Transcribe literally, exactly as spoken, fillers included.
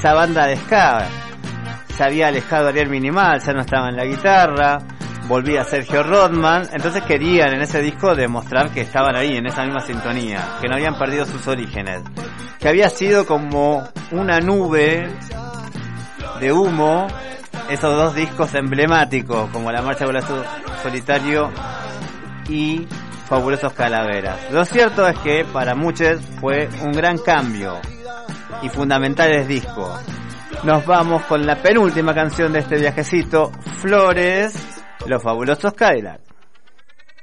esa banda de ska. Se había alejado Ariel Minimal, ya no estaba en la guitarra, volvía Sergio Rodman, entonces querían en ese disco demostrar que estaban ahí, en esa misma sintonía, que no habían perdido sus orígenes, que había sido como una nube de humo, esos dos discos emblemáticos, como La Marcha por el Solitario y Fabulosos Calaveras. Lo cierto es que para muchos fue un gran cambio y fundamental el disco. Nos vamos con la penúltima canción de este viajecito, Flores, Los Fabulosos Cadillacs.